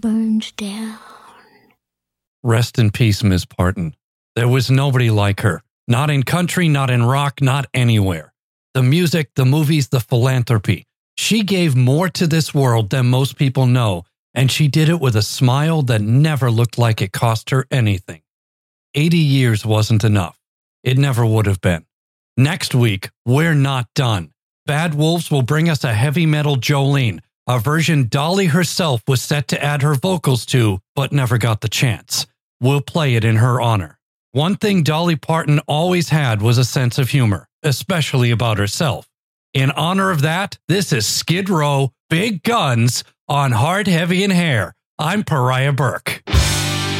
burned down. Rest in peace, Miss Parton. There was nobody like her. Not in country, not in rock, not anywhere. The music, the movies, the philanthropy. She gave more to this world than most people know, and she did it with a smile that never looked like it cost her anything. 80 years wasn't enough. It never would have been. Next week, we're not done. Bad Wolves will bring us a heavy metal Jolene, a version Dolly herself was set to add her vocals to, but never got the chance. We'll play it in her honor. One thing Dolly Parton always had was a sense of humor, especially about herself. In honor of that, this is Skid Row, Big Guns on Hard, Heavy, and Hair. I'm Pariah Burke.